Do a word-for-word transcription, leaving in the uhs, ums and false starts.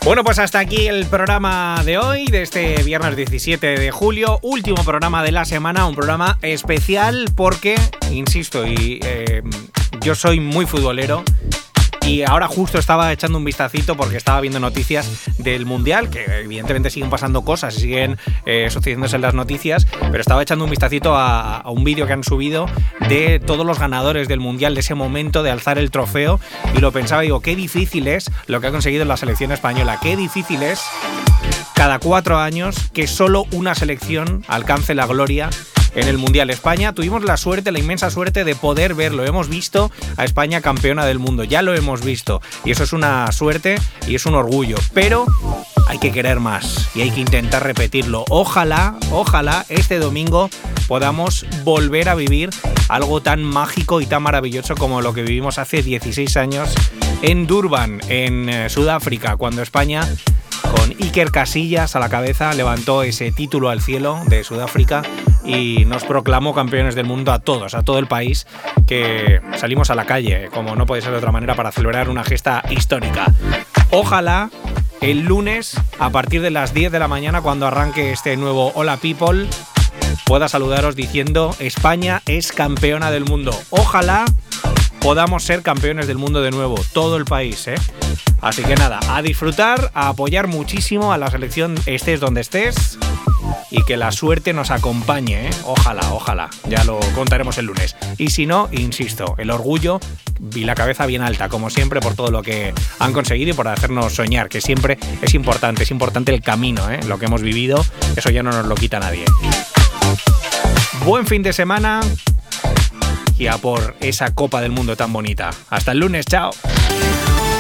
Bueno, pues hasta aquí el programa de hoy, de este viernes diecisiete de julio, último programa de la semana, un programa especial porque, insisto, y eh, yo soy muy futbolero. Y ahora justo estaba echando un vistacito porque estaba viendo noticias del Mundial, que evidentemente siguen pasando cosas y siguen eh, sucediéndose en las noticias, pero estaba echando un vistacito a, a un vídeo que han subido de todos los ganadores del Mundial, de ese momento de alzar el trofeo, y lo pensaba y digo, qué difícil es lo que ha conseguido la selección española, qué difícil es cada cuatro años que solo una selección alcance la gloria en el Mundial. España, tuvimos la suerte, la inmensa suerte de poder verlo. Hemos visto a España campeona del mundo, ya lo hemos visto. Y eso es una suerte y es un orgullo. Pero hay que querer más y hay que intentar repetirlo. Ojalá, ojalá este domingo podamos volver a vivir algo tan mágico y tan maravilloso como lo que vivimos hace dieciséis años en Durban, en Sudáfrica, cuando España, con Iker Casillas a la cabeza, levantó ese título al cielo de Sudáfrica y nos proclamó campeones del mundo a todos, a todo el país, que salimos a la calle, como no puede ser de otra manera, para celebrar una gesta histórica. Ojalá el lunes, a partir de las diez de la mañana, cuando arranque este nuevo Hola People, pueda saludaros diciendo España es campeona del mundo. Ojalá podamos ser campeones del mundo de nuevo, todo el país, ¿eh? Así que nada, a disfrutar, a apoyar muchísimo a la selección, estés donde estés, y que la suerte nos acompañe, ¿eh? Ojalá, ojalá, ya lo contaremos el lunes. Y si no, insisto, el orgullo y la cabeza bien alta, como siempre, por todo lo que han conseguido y por hacernos soñar, que siempre es importante, es importante el camino, ¿eh? Lo que hemos vivido, eso ya no nos lo quita nadie. Buen fin de semana y a por esa Copa del Mundo tan bonita. Hasta el lunes, chao.